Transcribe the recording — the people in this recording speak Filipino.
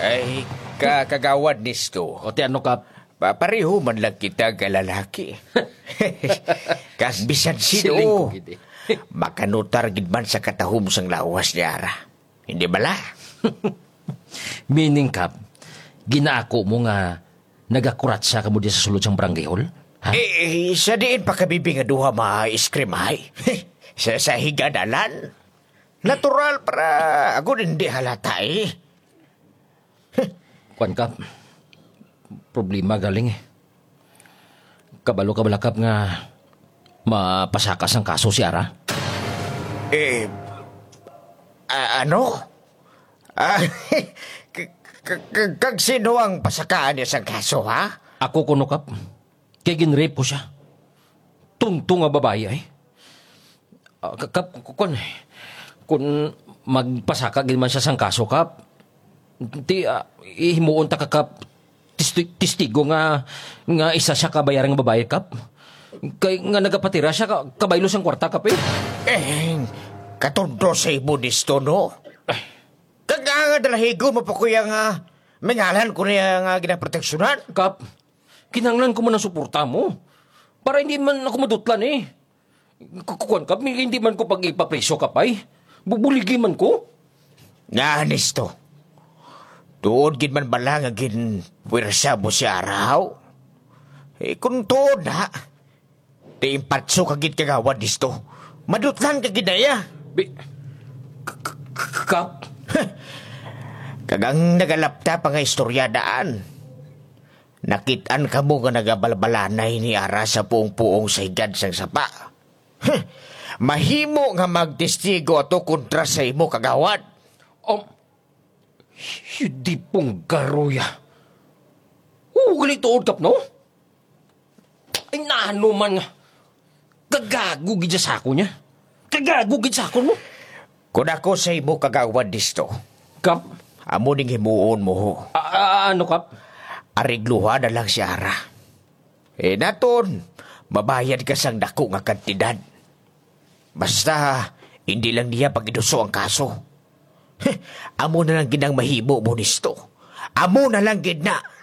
Ay, kagawad nisto. O ti ano, Kap? Pareho man lang kita kalalaki. Kas bisan Siling ko, sino. gidi. Makanutar gid man sa katahom sang lawas ni Ara. Hindi bala? Meaning, Kap, ginaako mo nga nagakurat siya kamo di sa sulod siyang barangay hall? Ha? Sa diin pa kabibi nga duha ma-iskrimay. sa higadalan. Natural para ako hindi halata eh. Kwan, Kap, problema galing eh. Kabalo ka balakap nga mapasakas ang kaso si Ara? Ano? Kag sino ang pasakaan niya sa kaso, ha? Ako kuno, Kap. Kaya ginrape ko siya. Tungtong nga babae ay. Kap, kung magpasaka gin man siya sang kaso, Kap, ihimuon ta ka, Kap, testigo nga isa siya kabayarang babae, Kap. Kay nga nagapatira siya, kabaylo sang kwarta, Kap eh. Katundo sa ibo nisto, no? Kag dalahigo mo pa kuya nga mengalan ko niya nga ginaproteksyonan. Kap, kinanglan ko man ang suporta mo. Para hindi man ako madutlan eh. Kukuan, Kap, hindi man ko pag-ipapresyo, Kap ay. Bubuligi man ko. Nga, nisto. Tuod gid man bala nga gin pwersa mo si Araw. Kung tuod na, di impatso kagid kagawad nisto. Madutlan kagid na ya. Kap, Kagang nagalapta pa nga istoryadaan. Nakitaan ka mo nga nagabalbalanay ni Ara sa puong-puong sa higad sang sapa. Mahimo nga magtestigo ato kontra sa imo kagawad. Hindi pong garuya. Galitood, Kap, no? Ay, naano man nga. Kagagugid sa sako niya. Kagagugid sa sako mo. Kung ako sa imo kagawad disto, Kap, amo ning himuon mo ho. ano, Kap? Arigluha na lang si Ara. Naton, mabayad ka sang dako nga kantidad. Basta, hindi lang niya pagiduso ang kaso. Amo na lang ginang mahimo mo nisto. Amo na lang gid na.